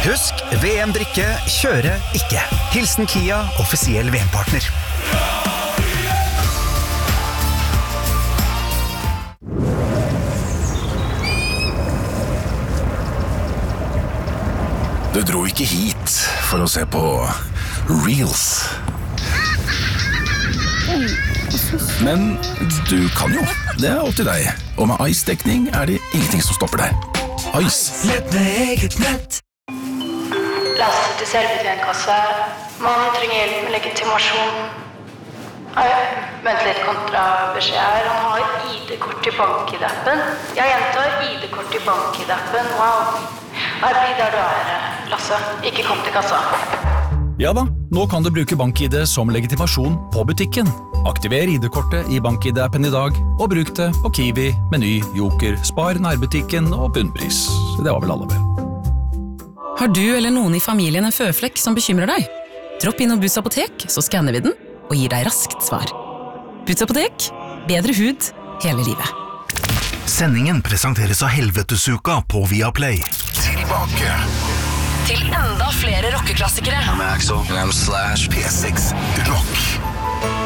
Husk, VM-drikke, kjøre ikke. Hilsen Kia, offisiell VM-partner. Du dro ikke hit for å se på Reels. Men du kan jo. Det opp til deg. Og med Ice-dekning det ingenting som stopper deg. Ice. Lett med eget nett. Laster til selvbetjentkasse. Mannen trenger hjelp med legitimasjon. Vent litt, kontrabeskjed her. Han har ID-kort i BankID-appen. Jeg gjentar ID-kort i BankID-appen. Wow. Bli der du Lasse. Ikke kom til kassa. Ja da, nå kan du bruke BankID som legitimasjon på butikken. Aktiver ID-kortet i BankID-appen i dag, og bruk det på Kiwi, Meny, Joker, Spar, nærbutikken og bunnpris. Det var vel alle vel. Har du eller noen i familien en føflekk som bekymrer deg? Dropp inn og Butts apotek, så skanner vi den og gir deg raskt svar. Butts apotek, bedre hud hele livet. Sendingen presenteres av Helvetesuka på Viaplay. Tilbake. Til enda flere rockeklassikere. I'm Axel. And I'm Slash. P6 Rock.